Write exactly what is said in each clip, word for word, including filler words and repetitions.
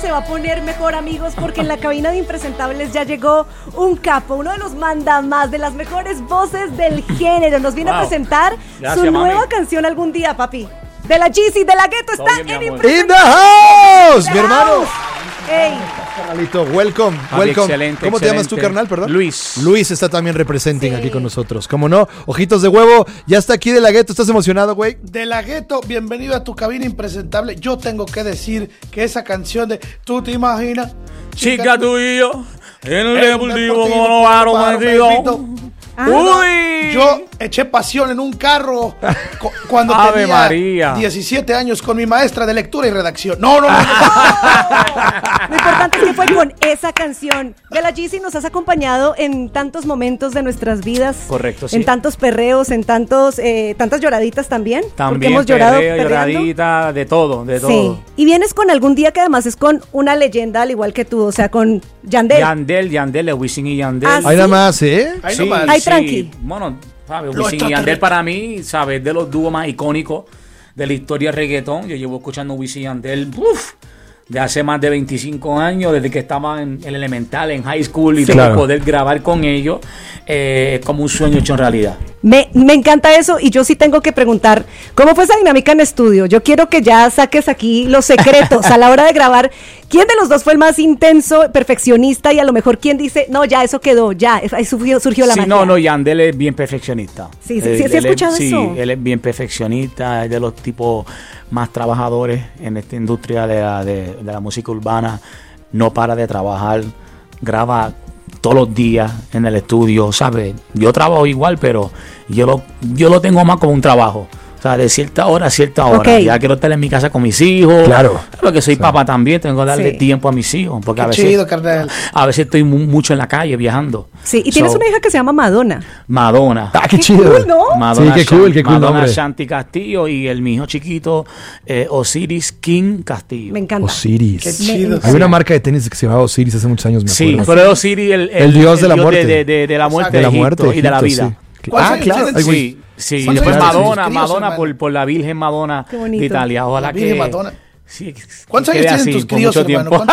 se va a poner mejor, amigos, porque en la cabina de Impresentables ya llegó un capo, uno de los mandamás, de las mejores voces del género. Nos viene wow. a presentar Gracias, su nueva mami. canción algún día, papi. De la Jeezy, de la Ghetto, está bien, en Impresentables. In the house, mi hermano. Hey. Carnalito, welcome, Papi, welcome. Excelente, ¿Cómo excelente. te llamas tú, carnal? Perdón. Luis. Luis está también representing sí. aquí con nosotros. ¿Cómo no? Ojitos de huevo, ya está aquí de la Ghetto. ¿Estás emocionado, güey? De la Ghetto, bienvenido a tu cabina impresentable. Yo tengo que decir que esa canción de ¿Tú te imaginas? Chica, chica tú y yo, en el deportivo como no varo metido. Ah, Uy, yo eché pasión en un carro cu- cuando Ave tenía María. diecisiete años con mi maestra de lectura y redacción. No, no, no. no. Lo importante es que fue con esa canción. De la Jeezy nos has acompañado en tantos momentos de nuestras vidas. Correcto, sí. En tantos perreos, en tantos, eh, tantas lloraditas también. También porque hemos llorado, perreo, lloradita, de todo, de todo. Sí. Y vienes con algún día que además es con una leyenda al igual que tú, o sea, con Yandel. Yandel, Yandel, Wisin y Yandel. ¿Ah, sí? Ahí nada más, ¿eh? Ahí Sí, nomás. Ay, sí. tranqui. Bueno, ¿sabes? Wisin y Yandel para mí, ¿sabes? De los dúos más icónicos de la historia del reggaetón. Yo llevo escuchando Wisin y Yandel, uf, de hace más de veinticinco años, desde que estaba en el elemental, en high school, y Sí, de claro. poder grabar con ellos, eh, como un sueño hecho en realidad. Me, me encanta eso y yo sí tengo que preguntar, ¿cómo fue esa dinámica en estudio? Yo quiero que ya saques aquí los secretos a la hora de grabar. ¿Quién de los dos fue el más intenso, perfeccionista y a lo mejor quién dice, no, ya eso quedó, ya, ahí surgió, surgió la Sí, magia? no, no, Yandel es bien perfeccionista. Sí, sí, Él- sí, sí, he él es- escuchado sí, eso. él es bien perfeccionista, es de los tipos más trabajadores en esta industria de la, de, de la música urbana. No para de trabajar, graba todos los días en el estudio, ¿sabes? Yo trabajo igual, pero yo lo, yo lo tengo más como un trabajo. O sea, de cierta hora a cierta hora. Okay. Ya quiero estar en mi casa con mis hijos. Claro. Porque soy Sí. papá también, tengo que darle Sí. tiempo a mis hijos. Porque a Qué veces, chido, carnal. a veces estoy mu- mucho en la calle viajando. Sí, y tienes So, una hija que se llama Madonna. Madonna. Ah, qué Qué chido. cool, ¿no? Madonna, Sí, qué cool, Shan- qué cool Madonna nombre. Shanti Castillo y el mi hijo chiquito eh, Osiris King Castillo. Me encanta. Osiris. Qué chido. Hay una marca de tenis que se llamaba Osiris hace muchos años, me Sí, acuerdo. pero Osiris el, El dios de la muerte. De, de- de la muerte de la Egipto muerte y de la Egipto, vida. sí. ¿Cuántos Ah, años claro. tienen Ay, tus- güey. Sí, sí. ¿Cuántos Después años tienen Madonna, tus críos, Madonna hermano? por, por la Virgen Madonna Qué bonito. de Italia. Ojalá La Virgen que... Madonna. Sí, ¿Cuántos que años quede tienen tus así por críos, mucho hermano? tiempo.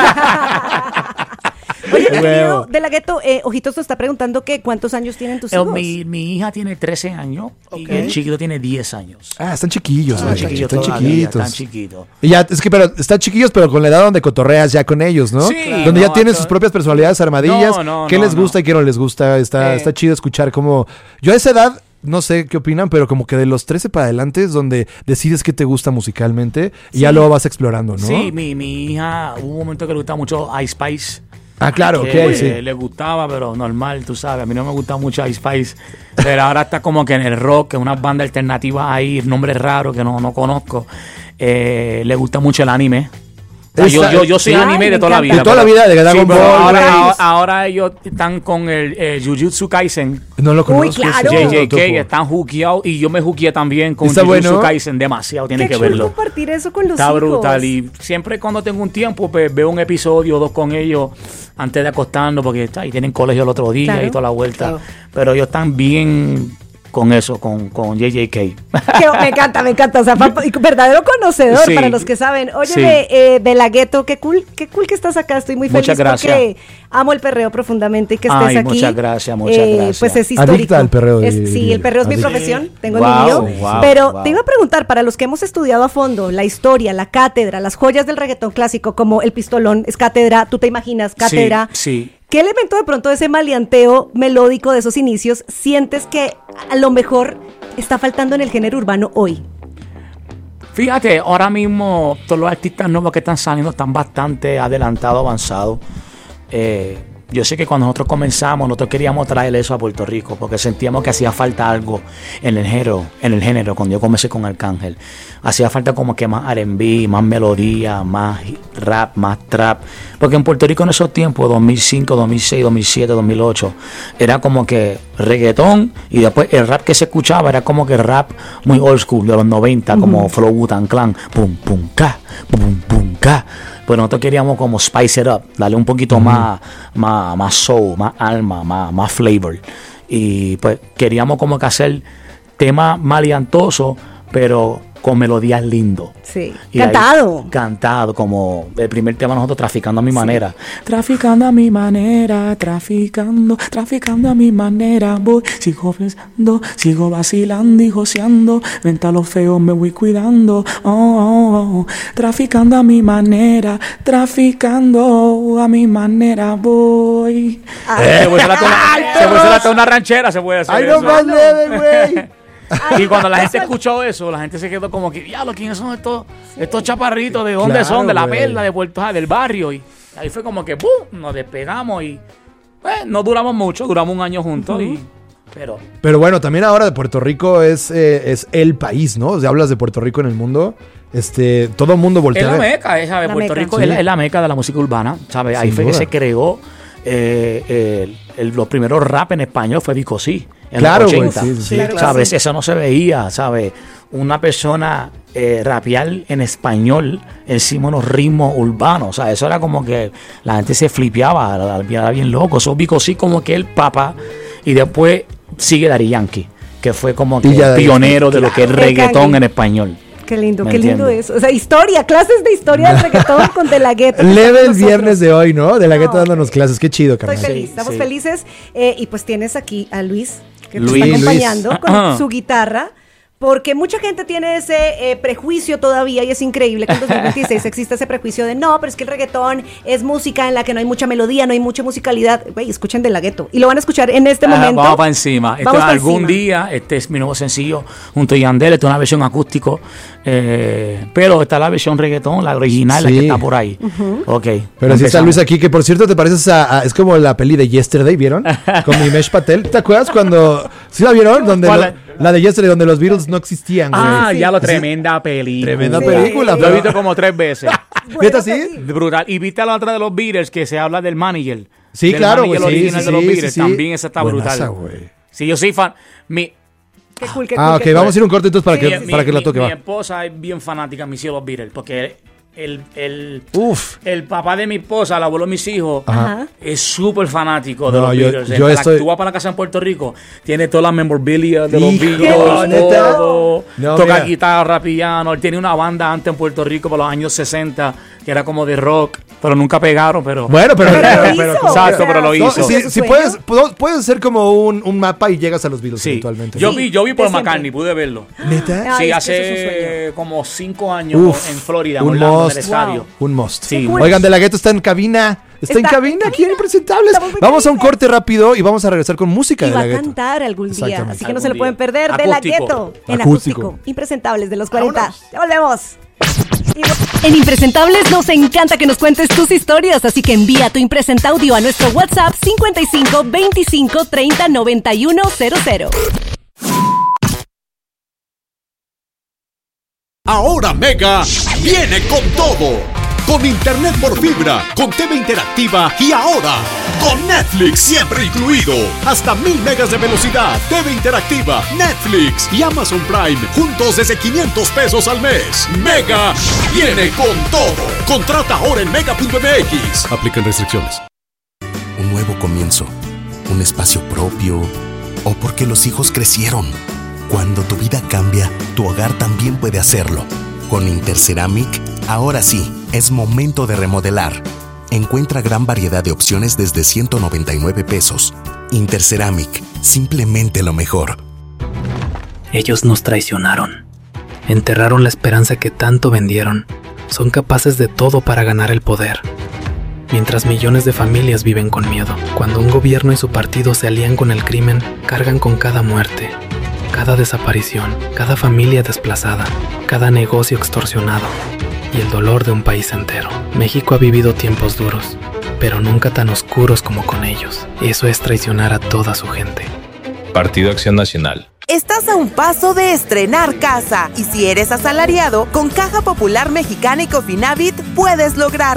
Oye, mi Huevo. querido de la Ghetto, eh, Ojitos te está preguntando que cuántos años tienen tus Eh, hijos. mi, mi hija tiene trece años Ok. y el chiquito tiene diez años. Ah, están chiquillos, Ah, güey. chiquillos Están todavía, chiquitos. Están chiquitos. Y ya, es que, pero están chiquillos, pero con la edad donde cotorreas ya con ellos, ¿no? Sí, Donde ya no, tienen acá- sus propias personalidades armadillas. No, no, ¿Qué no, les no. gusta y qué no les gusta? Está, Eh. está chido escuchar cómo... Yo a esa edad, no sé qué opinan, pero como que de los trece para adelante es donde decides qué te gusta musicalmente y ya luego vas explorando, ¿no? Sí, mi, mi hija, hubo un momento que le gustaba mucho Ice Spice. Ah, claro, ok, que sí. le gustaba, pero normal, tú sabes. A mí no me gusta mucho Ice Spice. Pero ahora está como que en el rock, que es una banda alternativa ahí, nombres raros que no, no conozco. Eh, le gusta mucho el anime. O sea, yo, Esa- yo, yo soy sí. anime Ay, de me toda la encanta. vida. De toda la pero- vida, de Dragon sí, pero Ball, Ahora, Reyes. ahora, ahora ellos están con el eh, Jujutsu Kaisen. No lo Uy, conozco. claro. ese, J J no, K topo. están juqueados y yo me juqueé también con ¿Está Jujutsu bueno? Kaisen. Demasiado, tiene Qué que cool verlo. compartir eso con los Está hijos. brutal y siempre cuando tengo un tiempo pues veo un episodio o dos con ellos antes de acostarnos porque está, y tienen colegio el otro día Claro. y toda la vuelta. Claro. Pero ellos están bien con eso, con, con J J K. Que me encanta, me encanta. O sea, pa- y verdadero conocedor Sí. para los que saben. Oye, Sí. eh, de la Ghetto, qué cool, qué cool que estás acá. Estoy muy feliz Muchas gracias. porque amo el perreo profundamente y que estés Ay, aquí. muchas gracias, muchas Eh, gracias. Pues es histórico. Adicta al perreo, Es- diría sí, yo. el perreo es mi Adicta. profesión. Tengo Wow, el mío. wow, Pero wow. te iba a preguntar, para los que hemos estudiado a fondo la historia, la cátedra, las joyas del reggaetón clásico, como el pistolón es cátedra, tú te imaginas, cátedra. Sí, sí. ¿Qué elemento de pronto de ese maleanteo melódico de esos inicios sientes que a lo mejor está faltando en el género urbano hoy? Fíjate, ahora mismo todos los artistas nuevos que están saliendo están bastante adelantados, avanzados. Eh, yo sé que cuando nosotros comenzamos, nosotros queríamos traer eso a Puerto Rico, porque sentíamos que hacía falta algo en el género, en el género, cuando yo comencé con Arcángel. Hacía falta como que más R and B, más melodía, más rap, más trap. Porque en Puerto Rico en esos tiempos, dos mil cinco, dos mil seis, dos mil siete, dos mil ocho, era como que reggaetón y después el rap que se escuchaba era como que rap muy old school de los noventa, uh-huh. como Flow Wu-Tang Clan, pum, pum, ka, pum, pum, ka. Pues nosotros queríamos como spice it up, darle un poquito uh-huh. más, más, más soul, más alma, más, más flavor. Y pues queríamos como que hacer temas maleantosos, pero con melodías lindos. Sí. Y Cantado. ahí, cantado, como el primer tema nosotros, Traficando a mi manera. Traficando a mi manera, traficando, traficando a mi manera, voy, sigo pensando, sigo vacilando y joseando, frente a los feos me voy cuidando, oh, oh, oh, traficando a mi manera, traficando a mi manera, voy. Ay. Se puede hacer hasta una, se puede hacer hasta una ranchera, se puede hacer ¡Ay, eso. no más leve, güey! Y cuando la gente escuchó eso, la gente se quedó como que, diablo, ¿quiénes son estos, estos chaparritos? ¿De dónde Claro, son? De la güey. Perla, de Puerto ah, del barrio. Y ahí fue como que, ¡pum! Nos despegamos y pues, no duramos mucho, duramos un año juntos. y Pero Pero bueno, también ahora de Puerto Rico es, eh, es el país, ¿no? O sea, hablas de Puerto Rico en el mundo, este, todo el mundo voltea. es la a ver. meca, es, ¿sabes? La Puerto meca. Rico Sí. es, la, es la meca de la música urbana, ¿sabes? Ahí Sin fue que duda. se creó eh, el, el- los primeros rap en español, fue Vico C. En Claro, los güey, ochenta. sí, sí, sí. Claro que ¿Sabes? sí. Eso no se veía, ¿sabes? Una persona eh, rapear en español encima de unos ritmos urbanos. O sea, eso era como que la gente se flipeaba, era, era bien loco. Eso Vico C como que el papa. Y después sigue Daddy Yankee, que fue como que Y ya el Daddy pionero de lo que es Claro. reggaetón en español. Qué lindo, ¿Me qué lindo entiendes? eso. O sea, historia, clases de historia del reggaetón con De La Ghetto. Leve el Nosotros. viernes de hoy, ¿no? De la gueta No, dándonos clases. Qué chido, Estoy carnal. feliz, Sí, estamos sí. felices. Eh, y pues tienes aquí a Luis, que nos Luis. está acompañando Luis. con Ajá. su guitarra. Porque mucha gente tiene ese eh, prejuicio todavía y es increíble que en dos mil veintiséis exista ese prejuicio de no, pero es que el reggaetón es música en la que no hay mucha melodía, no hay mucha musicalidad. Güey, escuchen De La Ghetto. Y lo van a escuchar en este Ah, momento. vamos para encima. Este, Vamos pa' algún encima. día, este es mi nuevo sencillo junto a Yandel, esta es una versión acústico, eh, pero está la versión reggaetón, la original, la Sí. que está por ahí. Ok. Pero sí está empezamos. Luis aquí, que por cierto te pareces a, a- es como la peli de Yesterday, ¿vieron? Con Nimesh Patel. ¿Te acuerdas cuando, sí la vieron? Donde ¿Cuál? lo- la de Yesterday, donde los Beatles no existían, güey. Ah, Sí. ya lo Sí. tremenda película. Tremenda Sí. película. Lo he pero- visto como tres veces. Bueno, ¿Neta pues sí? sí. Brutal. Y viste la otra de los Beatles que se habla del manager. Sí, Del claro, manager güey. Sí, original sí, de los sí, Beatles. sí, sí. También esa está Buenaza, brutal. güey. Sí, yo soy fan. Mi, Qué cool, qué Ah, cool, ok, qué vamos cool. a ir a un corte entonces para, Sí, que, mi- para que la mi- toque, Mi va. esposa es bien fanática, mi cielo Beatles, porque el, el, Uf. el papá de mi esposa, el abuelo de mis hijos, Ajá. es súper fanático de No, los yo- Beatles. yo Él, estoy- Tú vas para la casa en Puerto Rico, tiene toda la memorabilia de los Hijo, Beatles, ¿neta? todo. No, toca mira. guitarra, piano. Él tiene una banda antes en Puerto Rico por los años sesenta, que era como de rock, pero nunca pegaron, pero... Bueno, pero... Pero lo pero- hizo, exacto, o sea, pero lo No, hizo. sí, ¿su sí sueño? puedes, puedo- puedes hacer como un, un mapa y llegas a los Beatles Sí, eventualmente. yo Sí, vi, yo vi de por siempre. McCartney, pude verlo. ¿Neta? Ay, Sí, es que eso es un hace como cinco años Uf, en Florida, un Orlando, en must. el estadio. Un must. Sí. cool. Oigan, De La Ghetto está en cabina. Está, en Está cabina, en aquí en cabina. Impresentables. Estamos muy Vamos a un felices. corte rápido y vamos a regresar con música Y de va La a Ghetto. cantar algún día, Exactamente. así que no Algún se lo día. pueden perder. De La Acústico. Ghetto, en Acústico. acústico. Impresentables de los cuarenta. Vámonos. Ya volvemos. En Impresentables nos encanta que nos cuentes tus historias, así que envía tu Impresent Audio a nuestro WhatsApp cincuenta y cinco veinticinco treinta noventa y uno cero cero. Ahora Mega viene con todo. Con internet por fibra, con T V interactiva y ahora con Netflix siempre incluido. Hasta mil megas de velocidad, T V interactiva, Netflix y Amazon Prime juntos desde quinientos pesos al mes. Mega viene con todo. Contrata ahora en mega punto m x. Aplican restricciones. Un nuevo comienzo, un espacio propio o porque los hijos crecieron. Cuando tu vida cambia, tu hogar también puede hacerlo. Con Interceramic, ahora sí, es momento de remodelar. Encuentra gran variedad de opciones desde ciento noventa y nueve pesos. Interceramic, simplemente lo mejor. Ellos nos traicionaron. Enterraron la esperanza que tanto vendieron. Son capaces de todo para ganar el poder. Mientras millones de familias viven con miedo. Cuando un gobierno y su partido se alían con el crimen, cargan con cada muerte, cada desaparición, cada familia desplazada, cada negocio extorsionado y el dolor de un país entero. México ha vivido tiempos duros, pero nunca tan oscuros como con ellos. Eso es traicionar a toda su gente. Partido Acción Nacional. Estás a un paso de estrenar casa y si eres asalariado, con Caja Popular Mexicana y Cofinavit puedes lograrlo.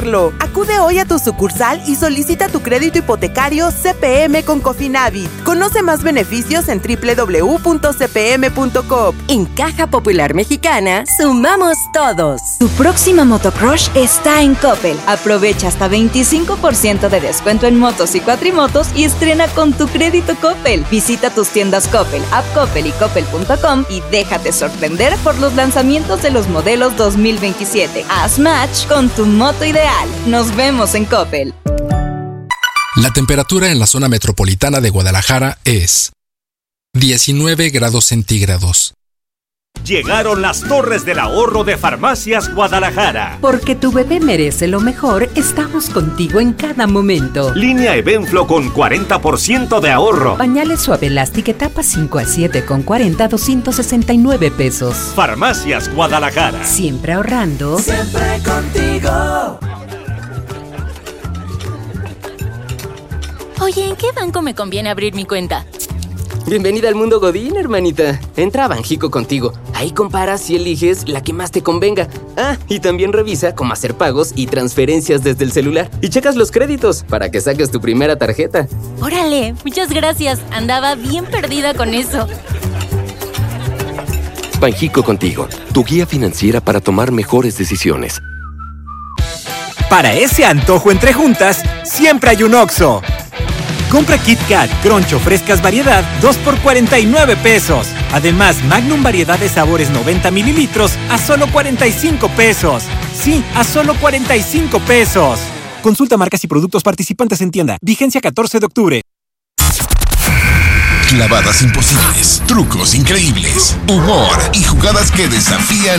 Acude hoy a tu sucursal y solicita tu crédito hipotecario C P M con Cofinavit. Conoce más beneficios en doble u doble u doble u punto c p m punto com. En Caja Popular Mexicana, sumamos todos. Tu próxima motocrush está en Coppel. Aprovecha hasta veinticinco por ciento de descuento en motos y cuatrimotos y estrena con tu crédito Coppel. Visita tus tiendas Coppel, App Coppel y Coppel punto com y déjate sorprender por los lanzamientos de los modelos dos mil veintisiete. Haz match con tu moto ideal. Nos vemos en Coppel. La temperatura en la zona metropolitana de Guadalajara es diecinueve grados centígrados. Llegaron las Torres del Ahorro de Farmacias Guadalajara. Porque tu bebé merece lo mejor, estamos contigo en cada momento. Línea Evenflo con cuarenta por ciento de ahorro. Pañales Suave Elastic etapa cinco a siete con cuarenta a doscientos sesenta y nueve pesos. Farmacias Guadalajara. Siempre ahorrando. Siempre contigo. Oye, ¿en qué banco me conviene abrir mi cuenta? Bienvenida al mundo Godín, hermanita. Entra a Banjico Contigo. Ahí comparas y eliges la que más te convenga. Ah, y también revisa cómo hacer pagos y transferencias desde el celular. Y checas los créditos para que saques tu primera tarjeta. Órale, muchas gracias. Andaba bien perdida con eso. Banjico Contigo, tu guía financiera para tomar mejores decisiones. Para ese antojo entre juntas, siempre hay un Oxxo. Compra Kit Kat, Croncho, frescas variedad, dos por cuarenta y nueve pesos. Además, Magnum variedad de sabores noventa mililitros a solo cuarenta y cinco pesos. Sí, a solo cuarenta y cinco pesos. Consulta marcas y productos participantes en tienda. Vigencia catorce de octubre. Clavadas imposibles, trucos increíbles, humor y jugadas que desafían